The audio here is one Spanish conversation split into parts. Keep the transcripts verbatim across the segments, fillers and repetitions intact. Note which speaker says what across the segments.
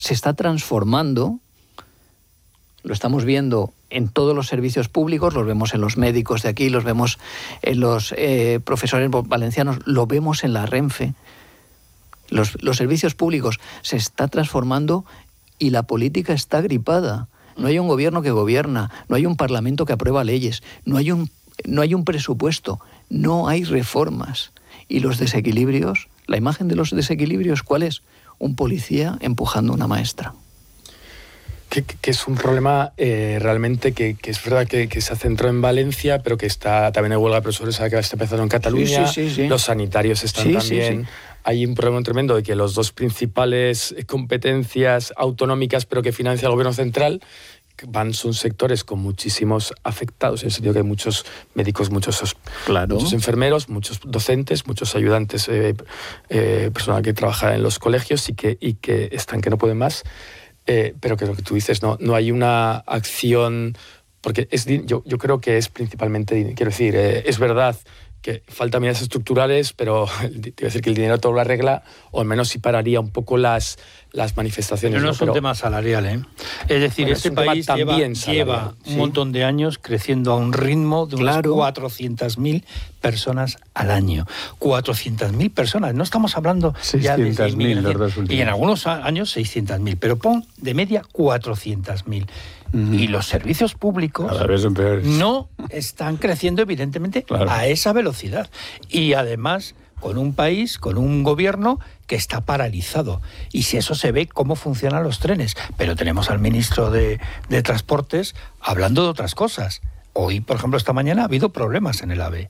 Speaker 1: se está transformando. Lo estamos viendo en todos los servicios públicos, los vemos en los médicos de aquí, los vemos en los eh, profesores valencianos, lo vemos en la Renfe. Los, los servicios públicos se está transformando y la política está gripada. No hay un gobierno que gobierna, no hay un parlamento que aprueba leyes, no hay un, no hay un presupuesto, no hay reformas. Y los desequilibrios, la imagen de los desequilibrios, ¿cuál es? Un policía empujando a una maestra.
Speaker 2: Que, que es un problema eh, realmente que, que es verdad que, que se centró en Valencia, pero que está también en huelga de profesores, que está empezando en Cataluña,
Speaker 1: sí, sí, sí, sí.
Speaker 2: Los sanitarios están
Speaker 1: sí,
Speaker 2: también.
Speaker 1: Sí, sí.
Speaker 2: Hay un problema tremendo de que los dos principales competencias autonómicas, pero que financia el gobierno central, van, son sectores con muchísimos afectados, en el sentido que hay muchos médicos, muchos,
Speaker 1: claro.
Speaker 2: muchos enfermeros, muchos docentes, muchos ayudantes, eh, eh, personal que trabaja en los colegios y que, y que están que no pueden más. Eh, pero que lo que tú dices, no, no hay una acción, porque es, yo, yo creo que es principalmente, quiero decir, eh, es verdad que faltan medidas estructurales, pero te iba a decir que el dinero todo lo arregla, o al menos sí pararía un poco las, las manifestaciones.
Speaker 3: Pero no,
Speaker 2: ¿no?
Speaker 3: es un
Speaker 2: pero,
Speaker 3: tema salarial, ¿eh? Es decir,
Speaker 2: bueno,
Speaker 3: este
Speaker 2: es
Speaker 3: país lleva, lleva
Speaker 2: sí.
Speaker 3: un montón de años creciendo a un ritmo de unas
Speaker 1: claro.
Speaker 3: cuatrocientas mil personas al año. cuatrocientas mil personas, no estamos hablando ya de
Speaker 4: seiscientas mil los dos últimos.
Speaker 3: Y en algunos años seiscientas mil, pero pon de media cuatrocientas mil. Uh-huh. Y los servicios públicos
Speaker 4: cada vez son peores.
Speaker 3: No están creciendo, evidentemente, claro. a esa velocidad. Y además, con un país, con un gobierno que está paralizado. Y si eso se ve, cómo funcionan los trenes. Pero tenemos al ministro de, de Transportes hablando de otras cosas. Hoy, por ejemplo, esta mañana ha habido problemas en el AVE.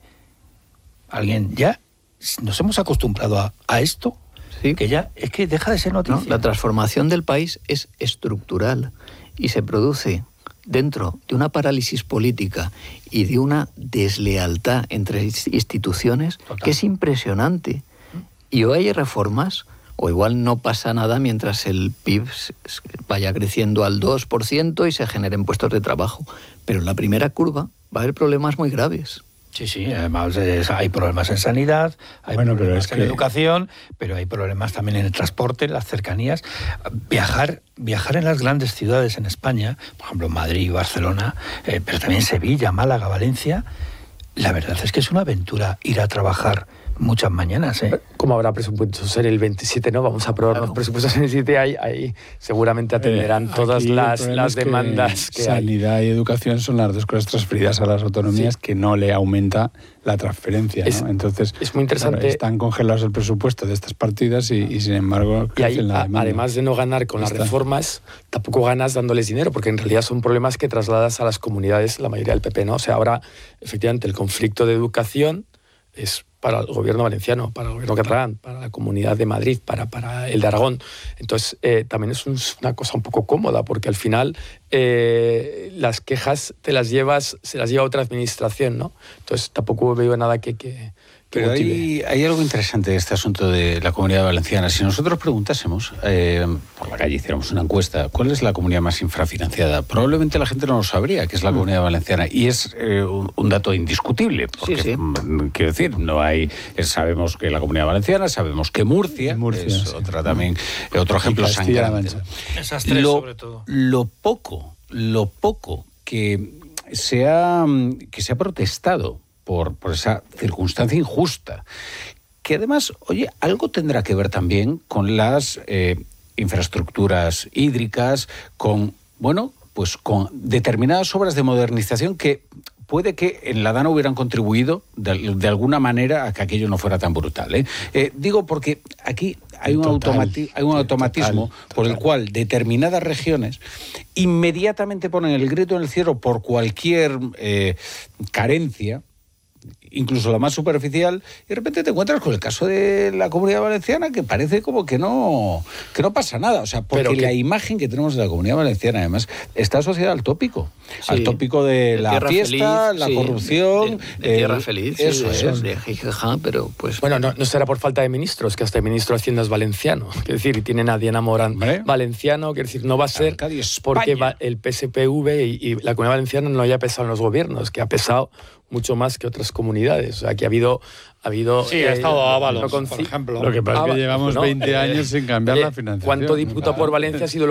Speaker 3: Alguien ya nos hemos acostumbrado a, a esto, sí. que ya es que deja de ser noticia.
Speaker 1: No, la transformación del país es estructural y se produce dentro de una parálisis política y de una deslealtad entre instituciones Total. Que es impresionante. Y o hay reformas, o igual no pasa nada mientras el P I B vaya creciendo al dos por ciento y se generen puestos de trabajo. Pero en la primera curva va a haber problemas muy graves.
Speaker 3: Sí, sí, además es, hay problemas en sanidad, hay bueno, problemas en que... educación, pero hay problemas también en el transporte, en las cercanías. Viajar, viajar en las grandes ciudades en España, por ejemplo Madrid, Barcelona, eh, pero también Sevilla, Málaga, Valencia, la verdad es que es una aventura ir a trabajar muchas mañanas, ¿eh?
Speaker 2: ¿Cómo habrá presupuestos ser el veintisiete, no? Vamos a aprobar claro. los presupuestos en el veintisiete, ahí, ahí seguramente atenderán eh, todas las, las demandas que, que
Speaker 4: sanidad
Speaker 2: hay.
Speaker 4: y educación son las dos cosas transferidas a las autonomías sí. que no le aumenta la transferencia,
Speaker 2: es,
Speaker 4: ¿no? Entonces,
Speaker 2: es muy interesante.
Speaker 4: Claro, están congelados el presupuesto de estas partidas y, y sin embargo,
Speaker 2: y ahí,
Speaker 4: la demanda.
Speaker 2: Además de no ganar con
Speaker 4: Está.
Speaker 2: las reformas, tampoco ganas dándoles dinero, porque en realidad son problemas que trasladas a las comunidades, la mayoría del P P, ¿no? O sea, ahora, efectivamente, el conflicto de educación es para el gobierno valenciano, para el gobierno catalán, para la Comunidad de Madrid, para, para el de Aragón. Entonces, eh, también es un, una cosa un poco cómoda, porque al final eh, las quejas te las llevas, se las lleva otra administración, ¿no? Entonces, tampoco veo nada que... que
Speaker 5: Pero hay, hay algo interesante de este asunto de la Comunidad Valenciana. Si nosotros preguntásemos, eh, por la calle hiciéramos una encuesta, ¿cuál es la comunidad más infrafinanciada? Probablemente la gente no lo sabría, que es la mm. Comunidad Valenciana. Y es eh, un, un dato indiscutible. Porque, sí, sí. quiero decir, no hay... Sabemos que la Comunidad Valenciana, sabemos que Murcia, Murcia es sí. otra también, mm. otro ejemplo sangrante.
Speaker 3: Esas tres,
Speaker 5: lo,
Speaker 3: sobre todo.
Speaker 5: Lo poco, lo poco que se ha, que se ha protestado Por, por esa circunstancia injusta, que además, oye, algo tendrá que ver también con las eh, infraestructuras hídricas, con, bueno, pues con determinadas obras de modernización que puede que en la Dana hubieran contribuido de, de alguna manera a que aquello no fuera tan brutal. ¿eh? Eh, digo porque aquí hay un, total, automati- hay un automatismo total, total. por el cual determinadas regiones inmediatamente ponen el grito en el cielo por cualquier eh, carencia, incluso la más superficial, y de repente te encuentras con el caso de la Comunidad Valenciana, que parece como que no que no pasa nada. O sea, porque que... la imagen que tenemos de la Comunidad Valenciana, además, está asociada al tópico. Sí. Al tópico de, de la fiesta, feliz, la sí. corrupción...
Speaker 1: De, de tierra
Speaker 5: el,
Speaker 1: feliz,
Speaker 5: eso
Speaker 1: sí,
Speaker 5: es.
Speaker 1: De jijaja, pero pues...
Speaker 2: Bueno, no, no será por falta de ministros, que hasta el ministro de Hacienda es valenciano. Quiero decir, y tienen a Diana Morán ¿Vale? valenciano, quiero decir, no va a ser porque va el P S P V y, y la Comunidad Valenciana no haya pesado en los gobiernos, que ha pesado mucho más que otras comunidades comunidades. O sea, aquí ha habido... Ha habido,
Speaker 3: sí, ha estado
Speaker 2: eh,
Speaker 3: Ábalos,
Speaker 2: con,
Speaker 3: por ejemplo.
Speaker 4: Lo que pasa es que
Speaker 2: Ábalos,
Speaker 4: llevamos
Speaker 2: ¿no?
Speaker 4: veinte años sin cambiar
Speaker 2: eh,
Speaker 4: la financiación.
Speaker 2: ¿Cuánto diputado por Valencia ha sido